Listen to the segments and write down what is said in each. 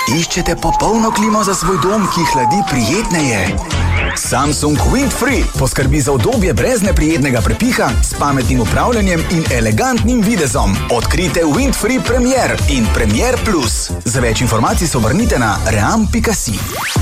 Iščete popolno klimo za svoj dom, ki hladi prijetneje? Samsung Windfree poskrbi za udobje brez neprijetnega prepiha, s pametnim upravljanjem in elegantnim videzom. Odkrite Windfree Premier in Premier Plus. Za več informacij se obrnite na ream.si.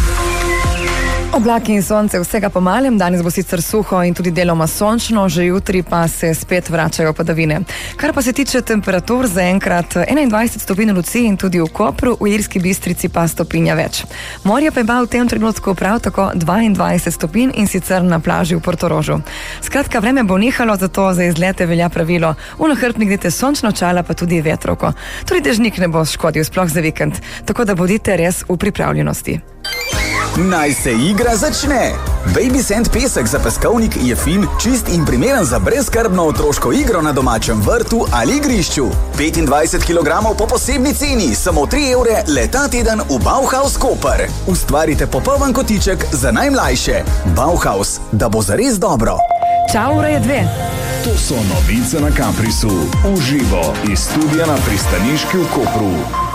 Oblaki in sonce vsega po malem, danes bo sicer suho in tudi deloma sončno, že jutri pa se spet vračajo padavine. Kar pa se tiče temperatur, zaenkrat 21 stopinj v Luciji in tudi v Kopru, v Ilirski Bistrici pa stopinja več. Morje pa ima v tem trenutku prav tako 22 stopinj in sicer na plaži v Portorožu. Skratka, vreme bo nehalo, zato za izlete velja pravilo: v nahrbtnik dajte sončno očala, pa tudi vetrovko. Tudi dežnik ne bo škodil, sploh za vikend, tako da bodite res v pripravljenosti. Naj se igra začne! Baby Sand pesek za peskovnik je fin, čist in primeren za brezskrbno otroško igro na domačem vrtu ali igrišču. 25 kg po posebni ceni, samo 3 evre le ta teden v Bauhaus Koper. Ustvarite popoln kotiček za najmlajše. Bauhaus, da bo zares dobro. Čau, ura je 2. To so novice na Caprisu. Uživo iz studia na Pristaniški v Kopru.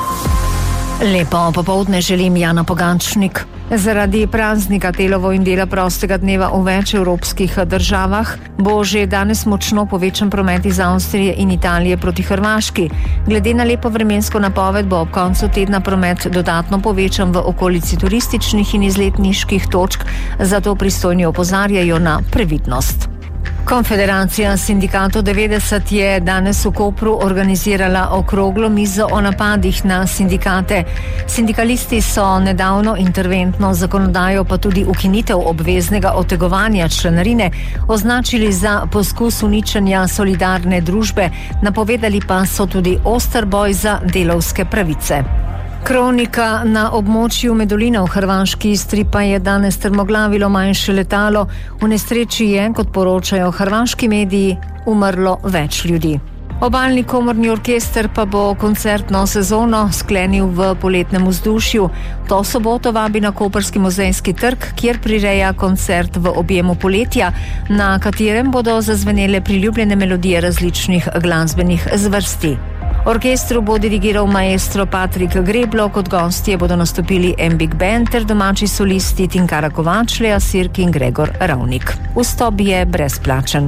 Lepo popoldne želim, Jana Pogančnik. Zaradi praznika delovo in dela prostega dneva v več evropskih državah bo že danes močno povečan promet iz Avstrije in Italije proti Hrvaški. Glede na lepo vremensko napoved bo ob koncu tedna promet dodatno povečan v okolici turističnih in izletniških točk, zato pristojni opozarjajo na previdnost. Konfederacija sindikatov 90 je danes v Kopru organizirala okroglo mizo o napadih na sindikate. Sindikalisti so nedavno interventno zakonodajo, pa tudi ukinitev obveznega otegovanja članarine označili za poskus uničenja solidarne družbe, napovedali pa so tudi oster boj za delavske pravice. Kronika na območju Medulina v hrvaški Istri pa je danes strmoglavilo manjše letalo. V nesreči je, kot poročajo hrvaški mediji, umrlo več ljudi. Obalni komorni orkester pa bo koncertno sezono sklenil v poletnem vzdušju. To soboto vabi na Koprski muzejski trg, kjer prireja koncert v objemu poletja, na katerem bodo zazvenele priljubljene melodije različnih glasbenih zvrsti. Orkestru bo dirigiral maestro Patrik Greblo, kot gostje bodo nastopili Big Band ter domači solisti Tinkara Kovač, Lea Sirk in Gregor Ravnik. Vstop je brezplačen.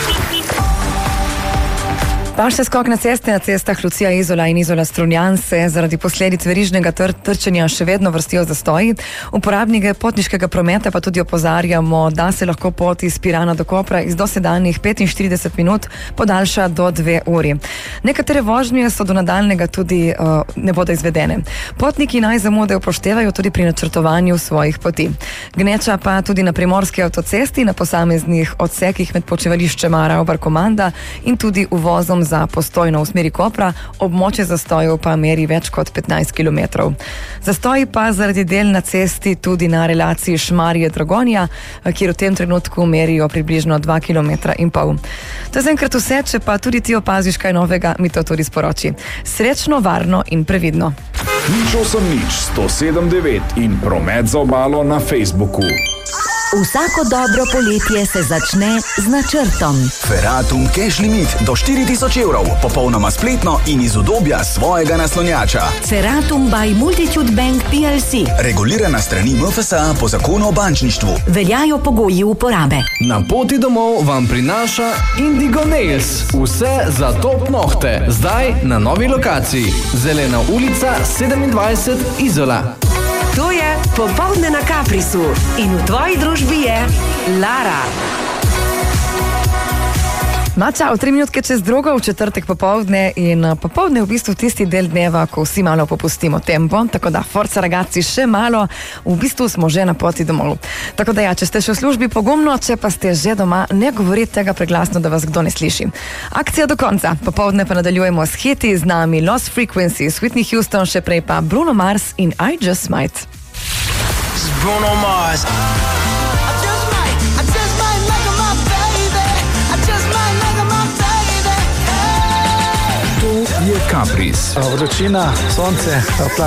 Pa še skok na ceste. Na cestah Lucija Izola in Izola Strunjan se zaradi posledic verižnega trčenja še vedno vrstijo zastoji. Uporabnike potniškega prometa pa tudi opozarjamo, da se lahko pot iz Pirana do Kopra iz dosedanjih 45 minut podaljša do 2 uri. Nekatere vožnje so do nadaljnega tudi ne bodo izvedene. Potniki naj zamude upoštevajo tudi pri načrtovanju svojih poti. Gneča pa tudi na primorski avtocesti, na posameznih odsekih med počivališčem Ravbar-Komanda in tudi uvozom za Postojno v smeri Kopra, območje zastojev pa meri več kot 15 km. Zastoji pa zaradi del na cesti tudi na relaciji Šmarje-Dragonja, kjer v tem trenutku merijo približno 2,5 km. To je zaenkrat vse, če pa tudi ti opaziš kaj novega, mi to tudi sporoči. Srečno, varno in previdno. Nič 107.9 in promet za obalo na Facebooku. Vsako dobro poletje se začne z načrtom. Ferratum Cash Limit do 4.000 evrov, popolnoma spletno in iz udobja svojega naslonjača. Ferratum by Multitude Bank PLC. Regulirana strani MFSA po zakonu o bančništvu. Veljajo pogoji uporabe. Na poti domov vam prinaša Indigo Nails. Vse za top nohte. Zdaj na novi lokaciji. Zelena ulica 27 Izola. To je Popoldne na Caprisu in v tvoji družbi je Lara. Čau, 3 minutke čez drugo v četrtek popoldne in popoldne v bistvu tisti del dneva, ko vsi malo popustimo tempo, tako da forza ragazzi še malo, v bistvu smo že na poti domov. Tako da ja, če ste še v službi pogumno, če pa ste že doma, ne govorite tega preglasno, da vas kdo ne sliši. Akcija do konca, popoldne pa nadaljujemo s hiti, z nami Lost Frequencies, Whitney Houston, še prej pa Bruno Mars in I Just Might. Bruno Mars. Je Capris. Vročina, sonce,